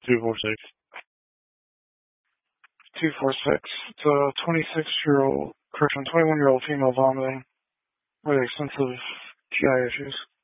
246. 246. It's a 21-year-old female vomiting with extensive GI issues.